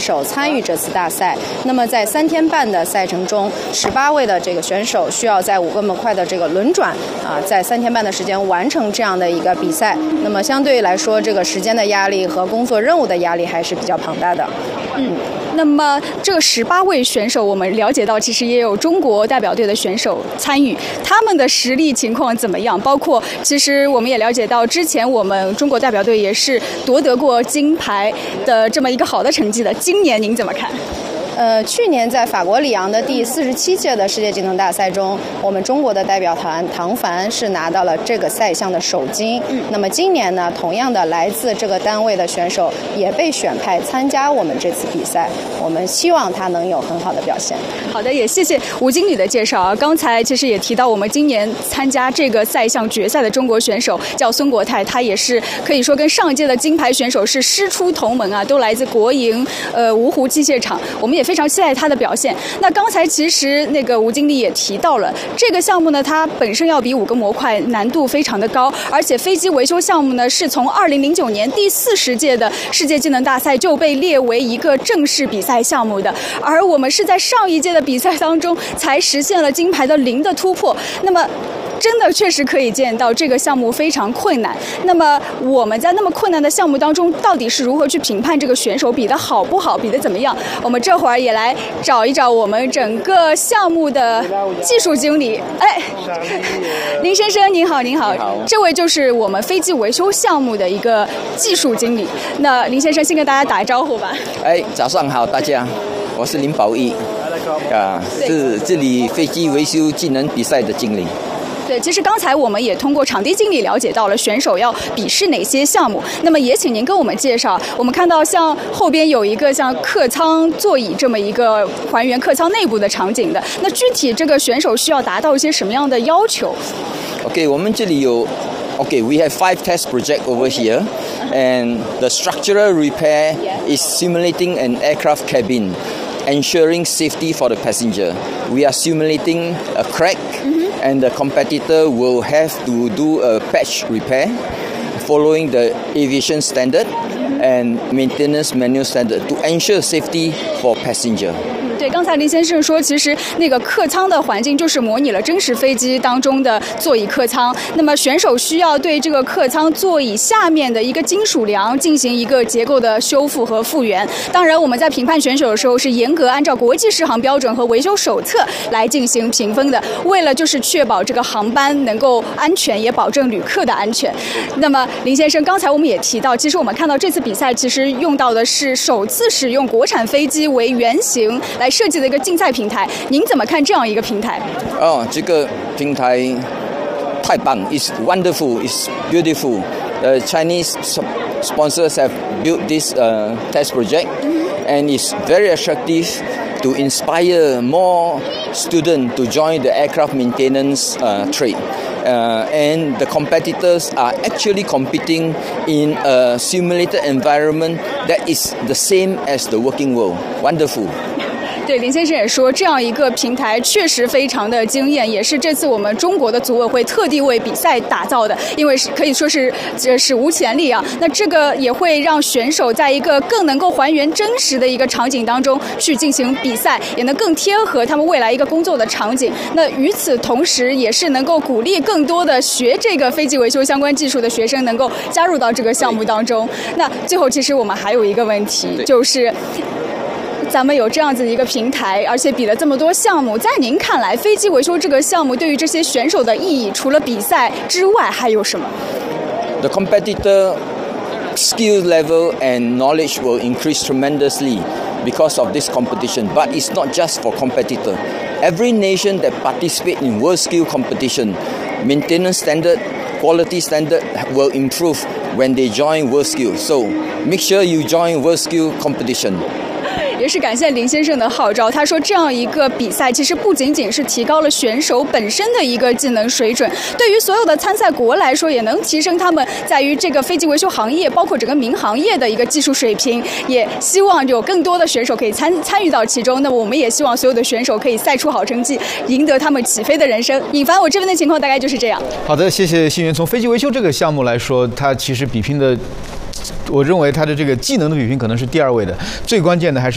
手参与这次大赛。那么在3天半的赛程中，18位的这个选手需要在5个模块的这个轮转在3天半的时间完成这样的一个比赛。那么相对来说，这个时间的压力和工作任务的压力还是比较庞大的。 那么这18位选手，我们了解到其实也有中国代表队的选手参与，他们的实力情况怎么样？包括其实我们也了解到，之前我们中国代表队也是夺得过金牌的这么一个好的成绩的。今年您怎么看？ 去年在法国里昂的第47届的世界技能大赛中，我们中国的代表团唐凡是拿到了这个赛项的首金。那么今年呢，同样的来自这个单位的选手也被选派参加我们这次比赛，我们希望他能有很好的表现。 好的，也谢谢吴经理的介绍。刚才其实也提到，我们今年参加这个赛项决赛的中国选手叫孙国泰，他也是可以说跟上一届的金牌选手是师出同门都来自国营芜湖机械厂，我们也非常期待他的表现。那刚才其实那个吴经理也提到了，这个项目呢，它本身要比5个模块难度非常的高，而且飞机维修项目呢，是从2009年第40届的世界技能大赛就被列为一个正式比赛项目的，而我们是在上一届的比赛当中才实现了金牌的0的突破。那么真的确实可以见到这个项目非常困难。那么我们在那么困难的项目当中，到底是如何去评判这个选手比得好不好，比得怎么样？我们这会儿也来找一找我们整个项目的技术经理。林先生您好，您好，这位就是我们飞机维修项目的一个技术经理。那林先生先跟大家打个招呼吧。 早上好，大家，我是林宝义，是这里飞机维修技能比赛的经理。 对，其实刚才我们也通过场地经理了解到了选手要比试哪些项目，那么也请您跟我们介绍。我们看到像后边有一个像客舱座椅这么一个还原客舱内部的场景的，那具体这个选手需要达到一些什么样的要求？ OK， 我们这里有 we have 5 test projects over here, and the structural repair is simulating an aircraft cabin, ensuring safety for the passenger. We are simulating a crack, and the competitor will have to do a patch repair following the aviation standard and maintenance manual standard to ensure safety for passenger. 对，刚才林先生说，其实那个客舱的环境就是模拟了真实飞机当中的座椅客舱。那么选手需要对这个客舱座椅下面的一个金属梁进行一个结构的修复和复原。当然，我们在评判选手的时候是严格按照国际适航标准和维修手册来进行评分的，为了就是确保这个航班能够安全，也保证旅客的安全。那么林先生，刚才我们也提到，其实我们看到这次比赛其实用到的是首次使用国产飞机为原型来设计的一个竞赛平台，您怎么看这样一个平台？ 这个平台太棒 ，It's wonderful, It's beautiful. Chinese sponsors have built this test project, and it's very attractive to inspire more students to join the aircraft maintenance trade. And the competitors are actually competing in a simulated environment that is the same as the working world. Wonderful. 对，林先生也说，这样一个平台确实非常的惊艳，也是这次我们中国的组委会特地为比赛打造的，因为可以说是史无前例啊。那这个也会让选手在一个更能够还原真实的一个场景当中去进行比赛，也能更贴合他们未来一个工作的场景。那与此同时，也是能够鼓励更多的学这个飞机维修相关技术的学生能够加入到这个项目当中。那最后，其实我们还有一个问题，就是咱们有这样子的一个平台，而且比了这么多项目，在您看来，飞机维修这个项目对于这些选手的意义，除了比赛之外还有什么？ The competitor skill level and knowledge will increase tremendously because of this competition. But it's not just for competitor. Every nation that participate in world skill competition, maintenance standard, quality standard will improve when they join world skill. So make sure you join world skill competition. 也是感谢林先生的号召，他说这样一个比赛其实不仅仅是提高了选手本身的一个技能水准，对于所有的参赛国来说也能提升他们在于这个飞机维修行业包括整个民航业的一个技术水平，也希望有更多的选手可以参与到其中。那我们也希望所有的选手可以赛出好成绩，赢得他们起飞的人生。尹凡，我这边的情况大概就是这样。 好的，谢谢新源。从飞机维修这个项目来说，它其实比拼的，我认为它的这个技能的比拼可能是第2位的，最关键的还是